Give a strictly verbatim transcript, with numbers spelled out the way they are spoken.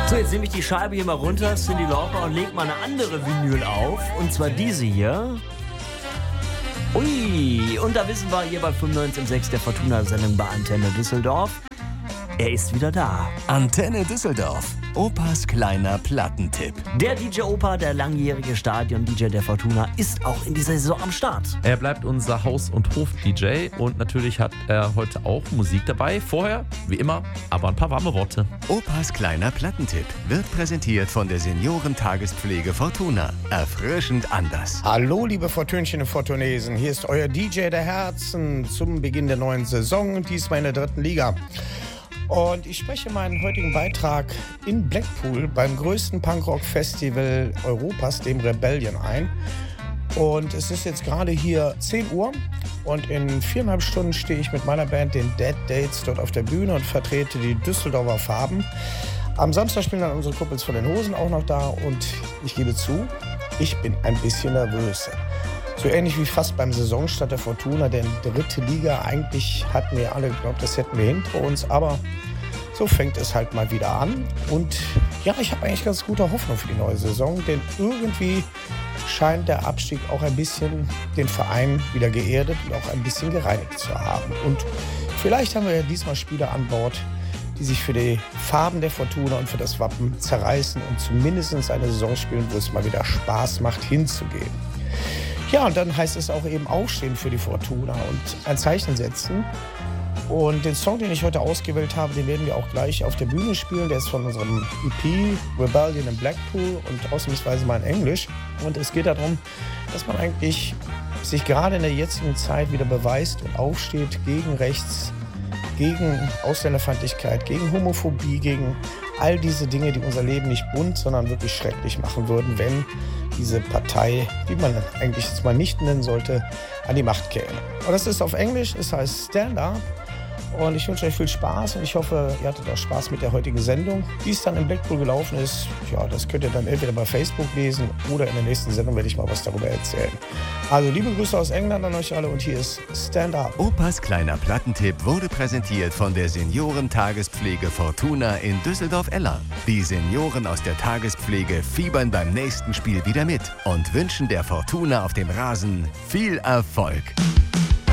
So, jetzt nehme ich die Scheibe hier mal runter, Cyndi Lauper, und leg mal eine andere Vinyl auf. Und zwar diese hier. Ui, und da wissen wir hier bei fünfundneunzig Komma sechs der Fortuna-Sendung bei Antenne Düsseldorf. Er ist wieder da. Antenne Düsseldorf. Opas kleiner Plattentipp. Der D J Opa, der langjährige Stadion-D J der Fortuna, ist auch in dieser Saison am Start. Er bleibt unser Haus- und Hof-D J und natürlich hat er heute auch Musik dabei. Vorher, wie immer, aber ein paar warme Worte. Opas kleiner Plattentipp wird präsentiert von der Seniorentagespflege Fortuna. Erfrischend anders. Hallo liebe Fortünchen und Fortunesen, hier ist euer D J der Herzen zum Beginn der neuen Saison, diesmal in der dritten Liga. Und ich spreche meinen heutigen Beitrag in Blackpool beim größten Punkrock-Festival Europas, dem Rebellion, ein. Und es ist jetzt gerade hier zehn Uhr und in viereinhalb Stunden stehe ich mit meiner Band, den Dead Dates, dort auf der Bühne und vertrete die Düsseldorfer Farben. Am Samstag spielen dann unsere Kumpels von den Hosen auch noch da und ich gebe zu, ich bin ein bisschen nervös. So ähnlich wie fast beim Saisonstart der Fortuna, denn dritte Liga, eigentlich hatten wir alle geglaubt, das hätten wir hinter uns, aber so fängt es halt mal wieder an. Und ja, ich habe eigentlich ganz gute Hoffnung für die neue Saison, denn irgendwie scheint der Abstieg auch ein bisschen den Verein wieder geerdet und auch ein bisschen gereinigt zu haben. Und vielleicht haben wir ja diesmal Spieler an Bord, die sich für die Farben der Fortuna und für das Wappen zerreißen und zumindest eine Saison spielen, wo es mal wieder Spaß macht, hinzugehen. Ja, und dann heißt es auch eben aufstehen für die Fortuna und ein Zeichen setzen. Und den Song, den ich heute ausgewählt habe, den werden wir auch gleich auf der Bühne spielen. Der ist von unserem E P Rebellion in Blackpool und ausnahmsweise mal in Englisch. Und es geht darum, dass man eigentlich sich gerade in der jetzigen Zeit wieder beweist und aufsteht gegen Rechts, gegen Ausländerfeindlichkeit, gegen Homophobie, gegen all diese Dinge, die unser Leben nicht bunt, sondern wirklich schrecklich machen würden, wenn diese Partei, die man eigentlich jetzt mal nicht nennen sollte, an die Macht käme. Und das ist auf Englisch, es heißt Stand Up. Und ich wünsche euch viel Spaß und ich hoffe, ihr hattet auch Spaß mit der heutigen Sendung. Wie es dann in Blackpool gelaufen ist, ja, das könnt ihr dann entweder bei Facebook lesen oder in der nächsten Sendung werde ich mal was darüber erzählen. Also liebe Grüße aus England an euch alle und hier ist Stand Up. Opas kleiner Plattentipp wurde präsentiert von der Seniorentagespflege Fortuna in Düsseldorf-Eller. Die Senioren aus der Tagespflege fiebern beim nächsten Spiel wieder mit und wünschen der Fortuna auf dem Rasen viel Erfolg.